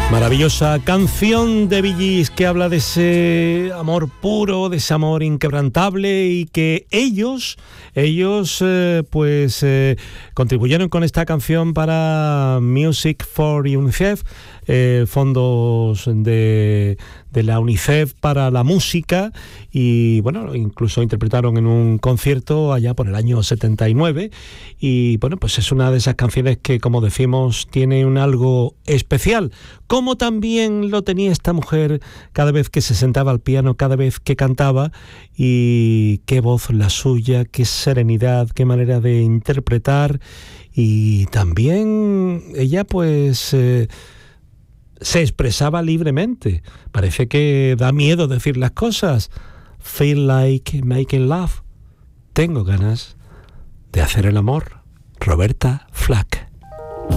Maravillosa canción de Bee Gees que habla de ese amor puro, de ese amor inquebrantable, y que ellos contribuyeron con esta canción para Music for UNICEF, fondos de la UNICEF para la música, y bueno, incluso interpretaron en un concierto allá por el año 79, y bueno, pues es una de esas canciones que, como decimos, tiene un algo especial, como también lo tenía esta mujer cada vez que se sentaba al piano, cada vez que cantaba, y qué voz la suya, qué serenidad, qué manera de interpretar, y también ella pues se expresaba libremente. Parece que da miedo decir las cosas. Feel like making love. Tengo ganas de hacer el amor. Roberta Flack.